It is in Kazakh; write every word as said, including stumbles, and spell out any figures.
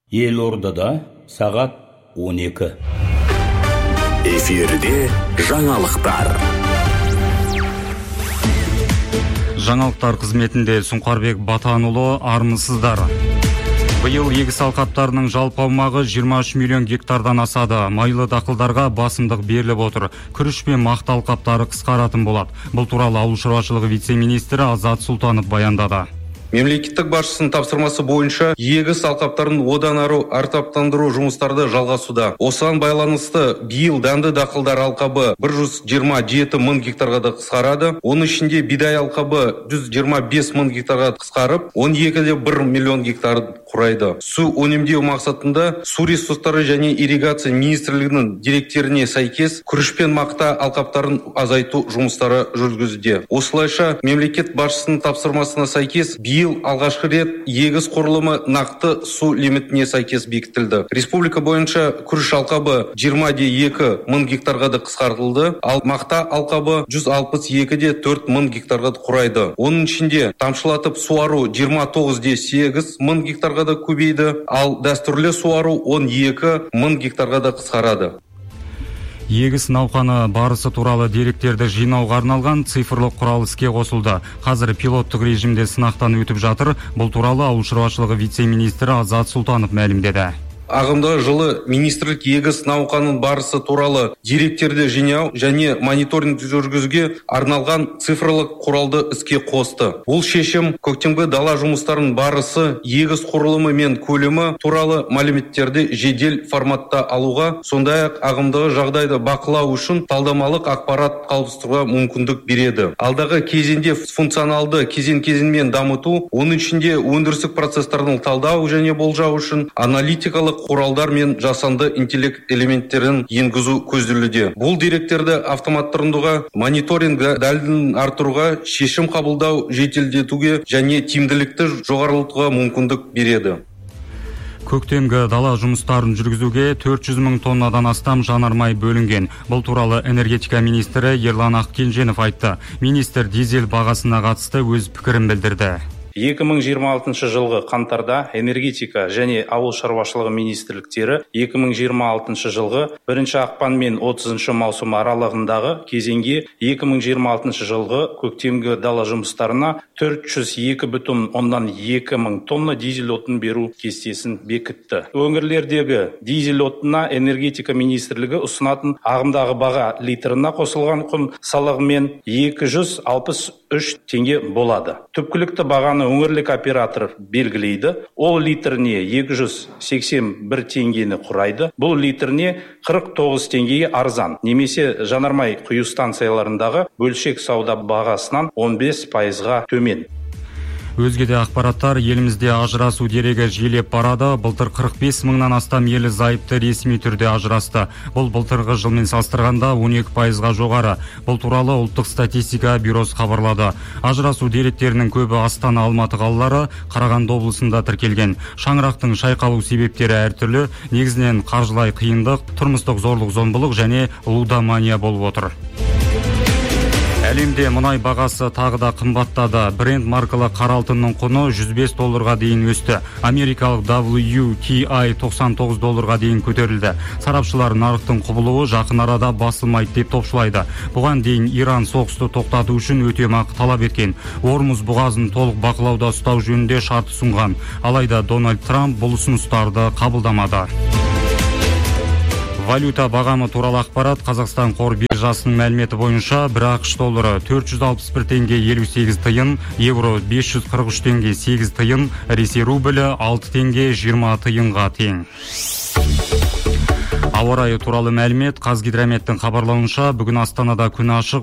Елордада сағат он екі. Эфирде жаңалықтар. Жаңалықтар қызметінде Сұңқарбек Батанұлы, армысыздар. Биыл егіс алқаптарының жалпы аумағы жиырма үш миллион гектардан асады. Майлы дақылдарға басымдық беріліп отыр. Күріш пен мақта алқаптары қысқаратын болады. Бұл туралы ауыл шаруашылығы вице-министрі Азат Сұлтанов баяндады. Мемлекеттік басшысының тапсырмасы бойынша егіс алқаптарын одан ары әртаптандыру жұмыстарды жалғасуда. Осыған байланысты биыл дәнді дақылдар алқабы бір жүз жиырма жеті мың гектарға да қысқарады. Оның ішінде бидай алқабы жүз жиырма бес мың гектарға қысқарып, он екі де бір миллион гектар құрайды. Су үнемдеу мақсатында су ресурстары және ирригация министрлігінің деректеріне сәйкес күріш пен мақта алқаптарын азайту жұмыстары жүргізуде. Осылайша мемлекет басшысының тапсырмасына сәйкес биыл алғашқы рет егіс құрылымы нақты су лимитіне сәйкес бекітілді. Республика бойынша күріш алқабы жиырма де екі мың гектарға да қысқартылды, ал мақта алқабы жүз алпыс екі де төрт мың гектарға да құрайды. Оның ішінде тамшылатып суару жиырма тоғыз де сегіз мың гектарға да көбейді, ал дәстүрлі суару он екі мың гектарға да қысқарады. Егіс науқаны барысы туралы деректерді жинауға арналған цифрлық құрал іске қосылды. Қазір пилоттық режимде сынақтан өтіп жатыр. Бұл туралы ауыл шаруашылығы вице-министрі Азат Сұлтанов мәлімдеді. Ағымдағы жылы министрлік егіс науқанының барысы туралы деректерді жинау және мониторинг жүргізуге арналған цифрлық құралды іске қосты. Бұл шешім көктемгі дала жұмыстарының барысы, егіс құрылымы мен көлемі туралы мәліметтерді жедел форматта алуға, сондай-ақ ағымдағы жағдайды бақылау үшін талдамалық ақпарат қалыптастыруға мүмкіндік береді. Алдағы кезеңде функционалды кезең-кезеңмен дамыту, оның ішінде өндірістік процестердің талдау және болжау үшін аналитикалық құралдар мен жасанды интеллект элементтерін енгізу көзделуде. Бұл деректерді автоматтандыруға, мониторинг дәлдігін артыруға, шешім қабылдау жеделдетуге және тиімділікті жоғарылатуға мүмкіндік береді. Көктемгі дала жұмыстарын жүргізуге төрт жүз мың тоннадан астам жанармай бөлінген. Бұл туралы энергетика министрі Ерлан Ақкенженов айтты. Министр дизель бағасына қатысты өз пікірін білдірді. екі мың жиырма алтыншы жылғы қаңтарда энергетика және ауыл шаруашылығы министрліктері екі мың жиырма алтыншы жылғы бірінші ақпан мен отызыншы маусым аралығындағы кезеңге екі мың жиырма алтыншы жылғы көктемгі дала жұмыстарына төрт жүз екі бүтін оннан екі мың тонна дизель отын беру кестесін бекітті. Өңірлердегі дизель отынына энергетика министрлігі ұсынатын ағымдағы баға литрына қосылған құн салығымен екі жүз алпыс үш теңге болады. Түпкілікті бағаны өңірлік оператор белгілейді. Ол литріне екі жүз сексен бір теңгені құрайды. Бұл литріне қырық тоғыз теңгеге арзан. Немесе жанармай құю станцияларындағы бөлшек сауда бағасынан он бес пайызға төмен. Өзге де ақпараттар, елімізде ажырасу дерегі жиілеп барады. Былтыр қырық бес мыңнан астам ерлі зайыпты ресми түрде ажырасты. Бұл былтырғы жылмен салыстырғанда он екі пайызға жоғары. Бұл туралы ұлттық статистика бюросы хабарлады. Ажырасу деректерінің көбі Астана, Алматы қалалары, Қарағанды облысында тіркелген. Шаңырақтың шайқалу себептері әртүрлі, негізінен қаржылай қиындық, тұрмыстық зорлық-зомбылық және лудомания болып отыр. Әлемде мұнай бағасы тағы да қымбаттады. Бренд маркалы қара алтынның құны жүз бес долларға дейін өсті. Америкалық дабл ю ти ай тоқсан тоғыз долларға дейін көтерілді. Сарапшылар нарықтың құбылуы жақын арада басылмайды деп топшылайды. Бұған дейін Иран соғысты тоқтату үшін өтемақы талап еткен. Ормуз бұғазын толық бақылауда ұстау жөнінде шарт ұсынған. Алайда Дональд Трамп бұл ұсыныстарды қабылдамады. Валюта бағамы туралы ақпарат. Қазақстан қор биржасының мәліметі бойынша бір ақш доллары төрт жүз алпыс бір теңге елу сегіз тиын, евро бес жүз қырық үш теңге сегіз тиын, Ресей рублі алты теңге жиырма тиынға тең. Ауа райы туралы мәлімет. Қазгидрометтің хабарлауынша бүгін Астанада күн ашық.